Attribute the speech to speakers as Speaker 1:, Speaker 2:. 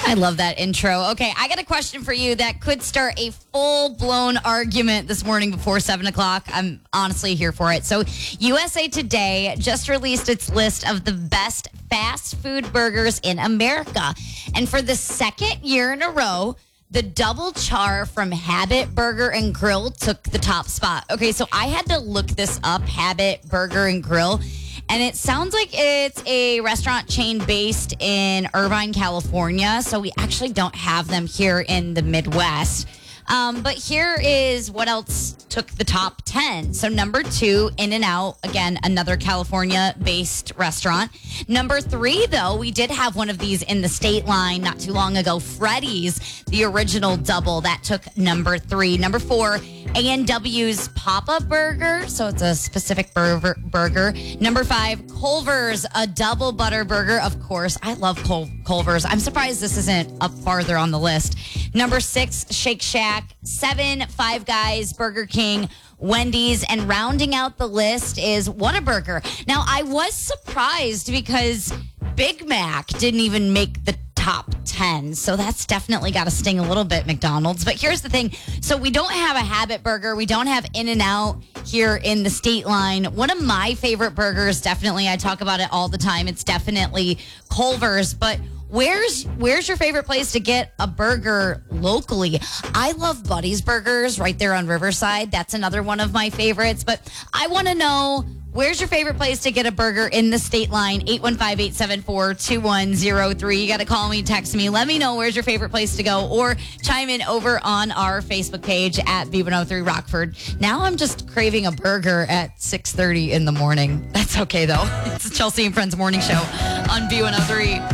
Speaker 1: I love that intro. Okay, I got a question for you that could start a full-blown argument this morning before 7 o'clock. I'm honestly here for it. So USA Today just released its list of the best fast food burgers in America. And for the second year in a row, the double char from Habit Burger and Grill took the top spot. Okay, so I had to look this up, Habit Burger and Grill. And it sounds like it's a restaurant chain based in Irvine, California. So we actually don't have them here in the Midwest. But here is what else took the top 10. So number 2, In-N-Out. Again, another California-based restaurant. Number 3, though, we did have one of these in the state line not too long ago. Freddy's, the original double. That took number 3. Number 4, A&W's Pop-Up Burger. So it's a specific burger. Number 5, Culver's, a double butter burger. Of course, I love Culver's. I'm surprised this isn't up farther on the list. Number 6, Shake Shack. 7, Five Guys, Burger King, Wendy's, and rounding out the list is Whataburger. Now, I was surprised because Big Mac didn't even make the top 10. So that's definitely got to sting a little bit, McDonald's. But here's the thing. So we don't have a Habit Burger. We don't have In-N-Out here in the state line. One of my favorite burgers, definitely, I talk about it all the time. It's definitely Culver's. But where's your favorite place to get a burger locally? I love Buddy's Burgers right there on Riverside. That's another one of my favorites. But I want to know, where's your favorite place to get a burger in the state line? 815-874-2103. You got to call me, text me. Let me know where's your favorite place to go, or chime in over on our Facebook page at B103 Rockford. Now I'm just craving a burger at 6:30 in the morning. That's okay, though. It's the Chelsea and Friends Morning Show on B103.